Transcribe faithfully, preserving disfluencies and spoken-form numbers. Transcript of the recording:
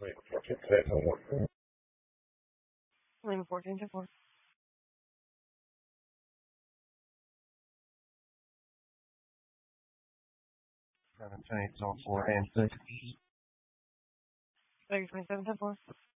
Wait, fourteen today till what? Leaving fourteen to four. Seventeen till four and six. Leaving twenty-seven to four.